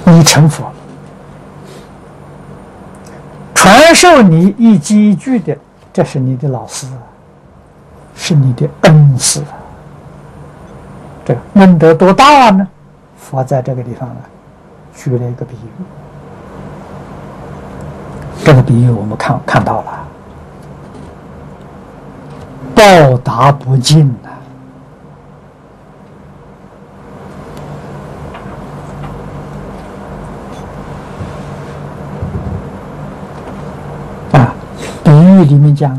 你成佛了，传授你一机一句的，这是你的老师，是你的恩师。这个恩德多大呢？佛在这个地方举了一个比喻，这个比喻我们看到了，报答不尽比喻里面讲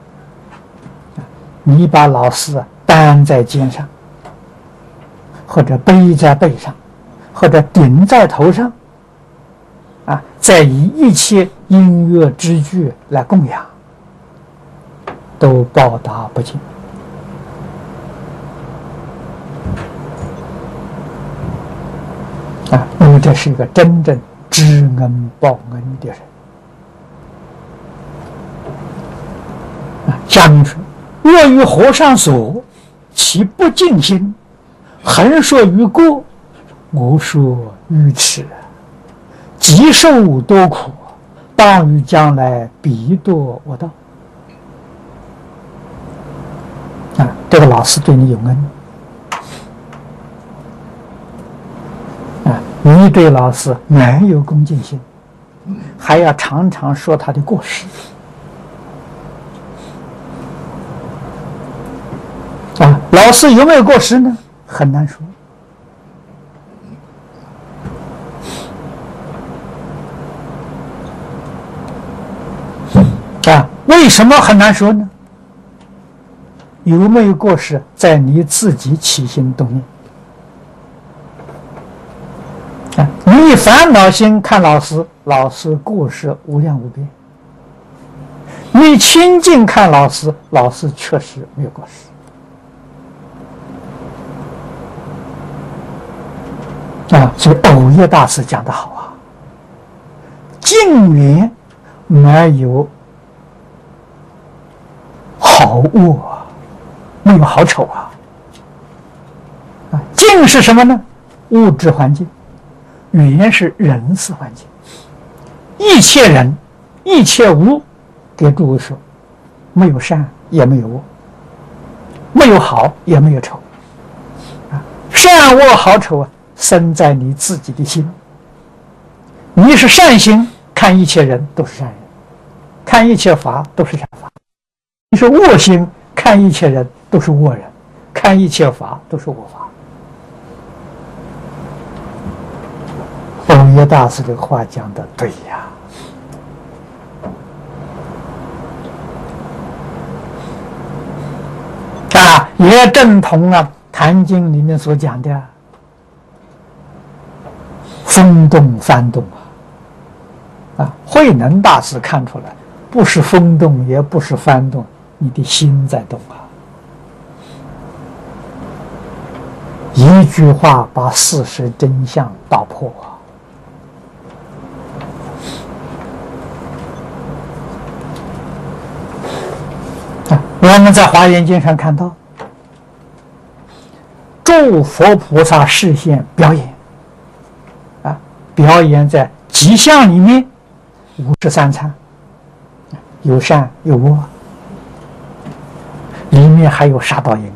你把老师担在肩上，或者背在背上，或者顶在头上，再以一切音乐之具来供养，都报答不尽。因为这是一个真正知恩报恩的人。下面说：若于和尚所，其不尽心，横说于过，我说愚痴，即受多苦，当于将来必堕我道。这个老师对你有恩，你对老师没有恭敬心，还要常常说他的过失。老师有没有过失呢？很难说。为什么很难说呢？有没有过失，在你自己起心动念。你以烦恼心看老师，老师过失无量无边；你清净看老师，老师确实没有过失。所以藕叶大师讲得好净缘没有好恶没有好丑净是什么呢？物质环境，缘是人事环境。一切人一切物，给诸位说，没有善也没有恶，没有好也没有丑。善恶好丑生在你自己的心。你是善心，看一切人都是善人，看一切法都是善法；你是恶心，看一切人都是恶人，看一切法都是恶法。藕叶大师这个话讲得对也正统坛经里面所讲的风动幡动慧能大师看出来，不是风动，也不是幡动，你的心在动一句话把事实真相道破我们在华严经上看到，诸佛菩萨示现表演表演在吉祥里面53参，有善有恶，里面还有杀盗淫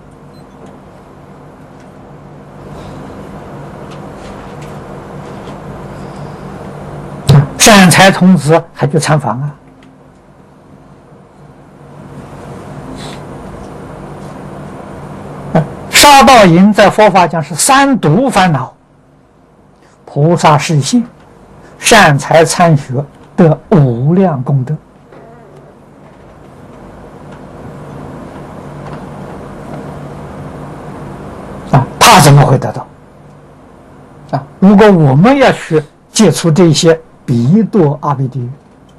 善财童子还去参访杀盗淫在佛法讲是三毒烦恼，菩萨示现，善财参学得无量功德。他怎么会得到？如果我们要去接触这些彼堕阿鼻地狱，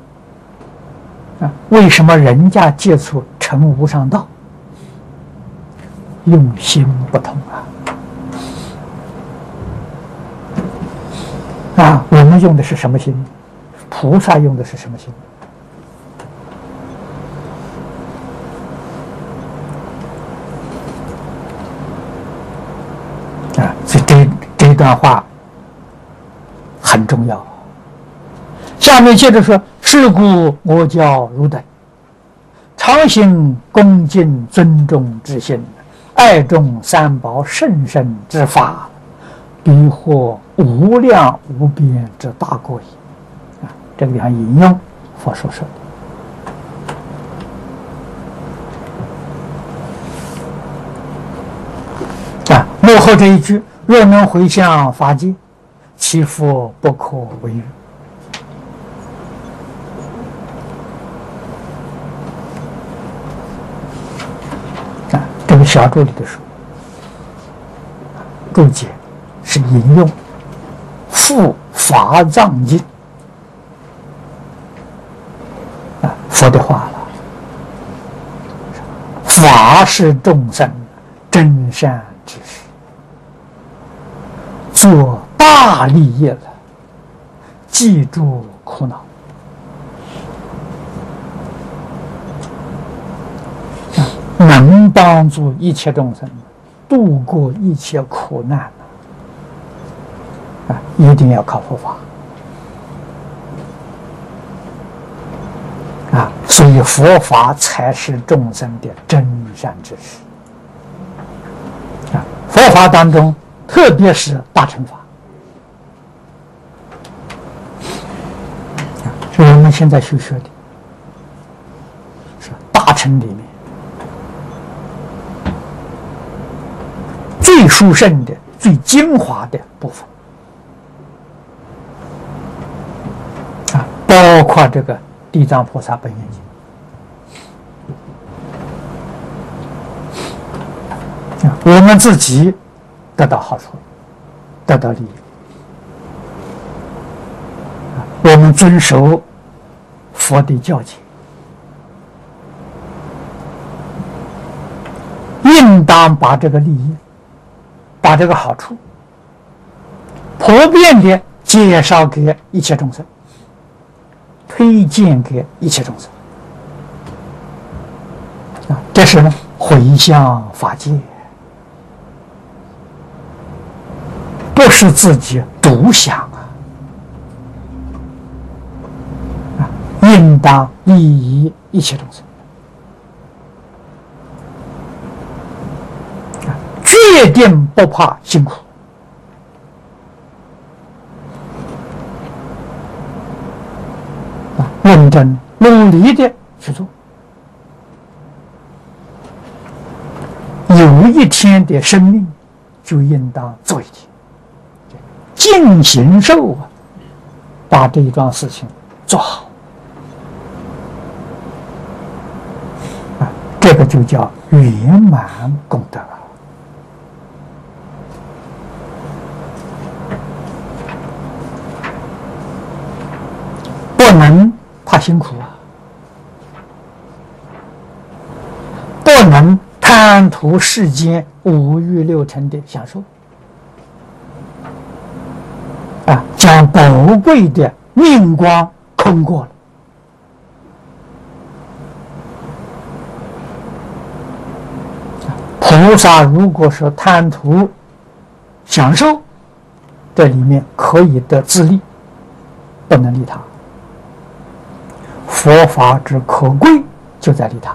为什么人家接触成无上道？用心不同我们用的是什么心？菩萨用的是什么心？所以这段话很重要。下面接着说：是故我教汝等，常行恭敬尊重之心，爱重三宝甚深之法，必获无量无边之大果矣。这个地方引用佛所说的。幕后这一句：若能回向法界，其福不可为喻。这个小注里的书注解是引用《复法藏经》佛的话了。法是众生真善之事，做大利益了，记住苦恼。能帮助一切众生度过一切苦难一定要靠佛法所以佛法才是众生的真善之事佛法当中，特别是大乘法，是我们现在学的，是大乘里面最殊胜的、最精华的部分包括这个《地藏菩萨本愿经》我们自己得到好处，得到利益。我们遵守佛的教诫，应当把这个利益、把这个好处普遍的介绍给一切众生，推荐给一切众生这是呢回向法界，不是自己独享应当利益一切众生决定不怕辛苦认真努力的去做，有一天的生命就应当做一天，尽形寿把这一桩事情做好这个就叫圆满功德不能怕辛苦不能贪图世间五欲六尘的享受将宝贵的命光空过了菩萨如果说贪图享受，这里面可以得自利，不能利他。佛法之可贵就在利他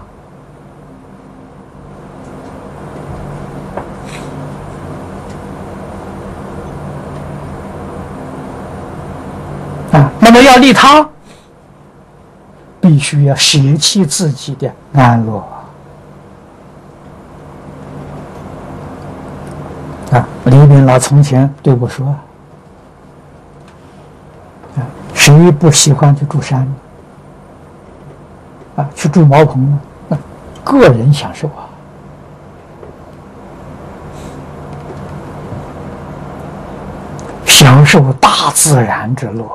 那么要利他，必须要舍弃自己的安乐李炳老从前对我说谁不喜欢去住山去住茅棚呢？个人享受享受大自然之乐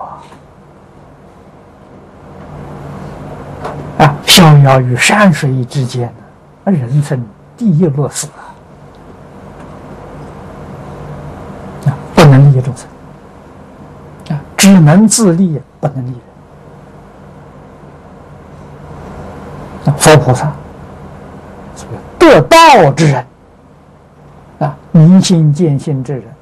逍遥于山水之间人生第一乐事不能利益众生只能自利，不能利人佛菩萨得道之人明心见性之人